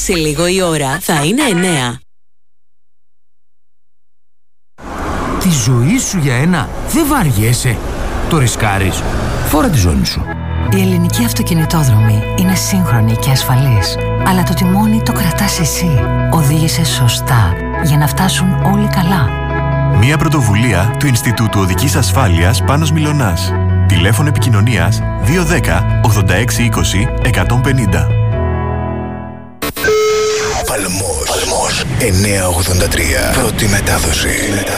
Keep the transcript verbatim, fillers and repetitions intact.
Σε λίγο η ώρα θα είναι εννέα. Τη ζωή σου για ένα δεν βαριέσαι. Το ρισκάρεις. Φόρα τη ζώνη σου. Η ελληνική αυτοκινητόδρομη είναι σύγχρονη και ασφαλής. Αλλά το τιμόνι το κρατάς εσύ. Οδήγησε σωστά για να φτάσουν όλοι καλά. Μια πρωτοβουλία του Ινστιτούτου Οδικής Ασφάλειας Πάνος Μιλωνάς. Τηλέφωνο επικοινωνίας δύο ένα μηδέν ογδόντα έξι είκοσι εκατόν πενήντα. Παλμός εννιακόσια ογδόντα τρία. Πρώτη μετάδοση.